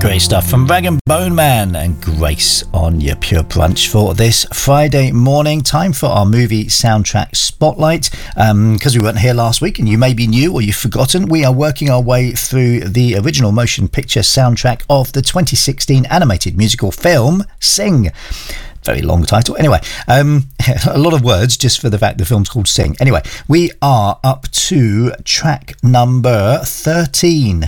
Great stuff from Rag and Bone Man and Grace on your Pure Brunch for this Friday morning. Time for our movie soundtrack spotlight. Because we weren't here last week and you may be new or you've forgotten, we are working our way through the original motion picture soundtrack of the 2016 animated musical film Sing. Very long title. Anyway, a lot of words just for the fact the film's called Sing. Anyway, we are up to track number 13.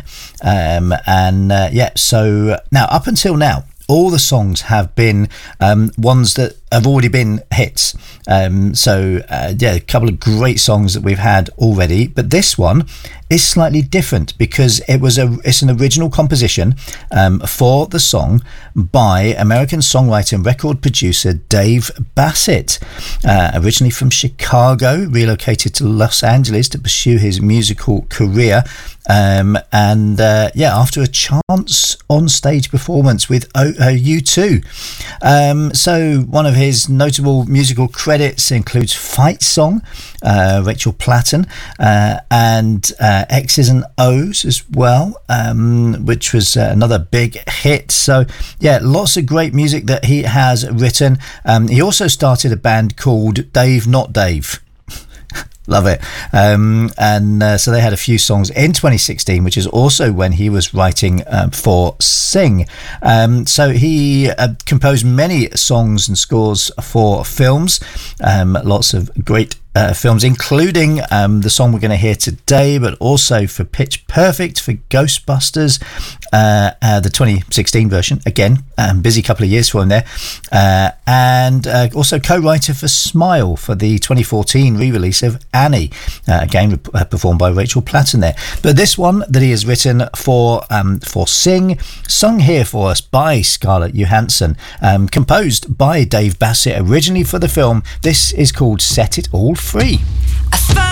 So now, up until now, all the songs have been ones that have already been hits. A couple of great songs that we've had already. But this one is slightly different because it's an original composition for the song by American songwriter and record producer Dave Bassett. Originally from Chicago, relocated to Los Angeles to pursue his musical career. After a chance on-stage performance with U2. So one of his notable musical credits includes Fight Song, Rachel Platten, and X's and O's as well, which was another big hit. So yeah, lots of great music that he has written. He also started a band called Dave Not Dave. Love it. So they had a few songs in 2016, which is also when he was writing for Sing. So he composed many songs and scores for films, lots of great films, including the song we're going to hear today, but also for Pitch Perfect, for Ghostbusters, the 2016 version. Again, busy couple of years for him there. And also co-writer for Smile for the 2014 re-release of Annie, again performed by Rachel Platten there. But this one that he has written for Sing, sung here for us by Scarlett Johansson, composed by Dave Bassett originally for the film. This is called Set It All Free.